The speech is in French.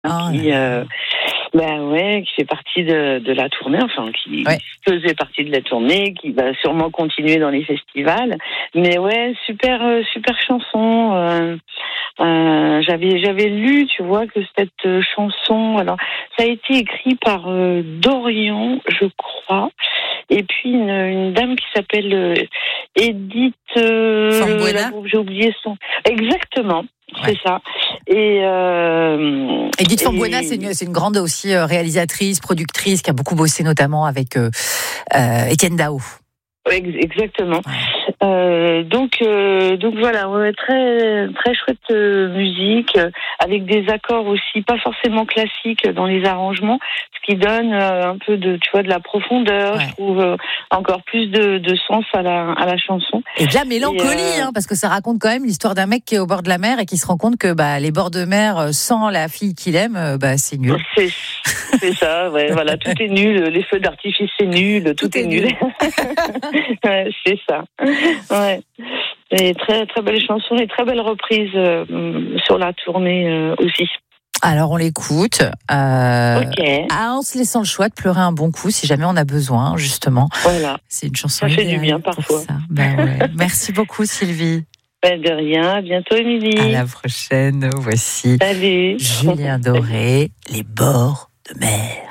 qui fait partie de la tournée, qui faisait partie de la tournée, qui va sûrement continuer dans les festivals. Mais super chanson. J'avais lu, tu vois, que cette chanson, alors ça a été écrit par Dorian, je crois, et puis une dame qui s'appelle Edith. J'ai oublié son. Exactement. C'est ça. Et Edith Fambuena, c'est une grande aussi réalisatrice, productrice, qui a beaucoup bossé notamment avec Étienne Dao. Exactement. Donc voilà, très très chouette musique, avec des accords aussi pas forcément classiques dans les arrangements, ce qui donne un peu de la profondeur, je trouve, encore plus de sens à la chanson. Et de la mélancolie, parce que ça raconte quand même l'histoire d'un mec qui est au bord de la mer et qui se rend compte que les bords de mer sans la fille qu'il aime, c'est nul. C'est ça, voilà, tout est nul, les feux d'artifice c'est nul, tout est nul. C'est ça. Et très très belle chanson et très belle reprise sur la tournée aussi. Alors on l'écoute. En se laissant le choix de pleurer un bon coup si jamais on a besoin, justement. Voilà. C'est une chanson. Ça fait du bien parfois. Merci beaucoup Sylvie. De rien, à bientôt Émilie. À la prochaine. Voici Salut. Julien Doré, Les bords de mer.